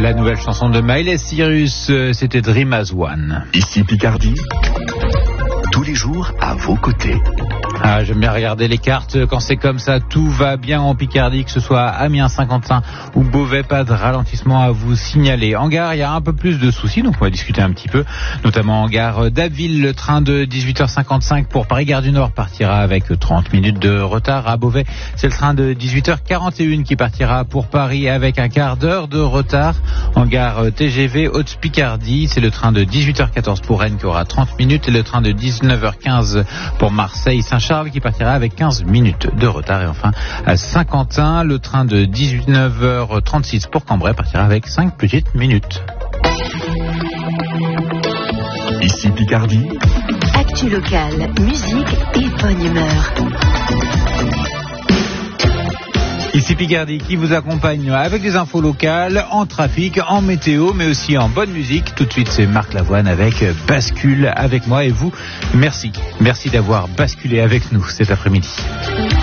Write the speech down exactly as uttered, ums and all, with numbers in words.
La nouvelle chanson de Miley Cyrus, c'était Dream as One. Ici Picardie, tous les jours à vos côtés. Ah, j'aime bien regarder les cartes quand c'est comme ça, tout va bien en Picardie, que ce soit Amiens, Saint-Quentin ou Beauvais, pas de ralentissement à vous signaler. En gare, il y a un peu plus de soucis, donc on va discuter un petit peu, notamment en gare d'Abbeville. Le train de dix-huit heures cinquante-cinq pour Paris-Gare du Nord partira avec trente minutes de retard. À Beauvais, c'est le train de dix-huit heures quarante et une qui partira pour Paris avec un quart d'heure de retard. En gare T G V Haute-Picardie, c'est le train de dix-huit heures quatorze pour Rennes qui aura trente minutes et le train de dix-neuf heures quinze pour Marseille-Saint-Charles qui partira avec quinze minutes de retard. Et enfin, à Saint-Quentin, le train de dix-neuf heures trente-six pour Cambrai partira avec cinq petites minutes. Ici Picardie. Actu locale, musique et bonne humeur. Ici Picardie qui vous accompagne avec des infos locales, en trafic, en météo, mais aussi en bonne musique. Tout de suite, c'est Marc Lavoine avec Bascule avec moi et vous. Merci. Merci d'avoir basculé avec nous cet après-midi.